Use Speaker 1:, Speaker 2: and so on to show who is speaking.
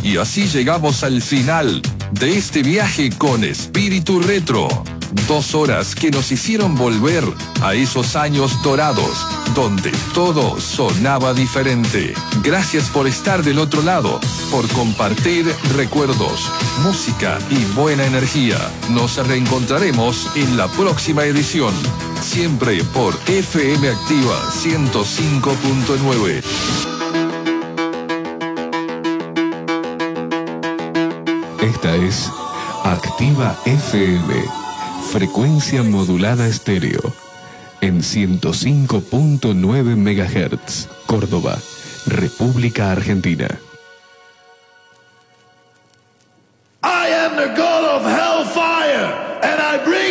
Speaker 1: Y así llegamos al final de este viaje con Espíritu Retro. 2 horas que nos hicieron volver a esos años dorados, donde todo sonaba diferente. Gracias por estar del otro lado, por compartir recuerdos, música y buena energía. Nos reencontraremos en la próxima edición, siempre por FM Activa 105.9.
Speaker 2: Esta es Activa FM, frecuencia modulada estéreo, en 105.9 MHz, Córdoba, República Argentina.